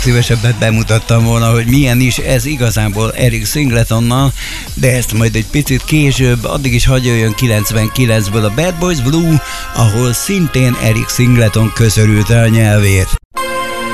legszívesebben bemutattam volna, hogy milyen is ez igazából Eric Singletonnal, de ezt majd egy picit később, addig is hagyja jön 99-ből a Bad Boys Blue, ahol szintén Eric Singleton köszörülte a nyelvét.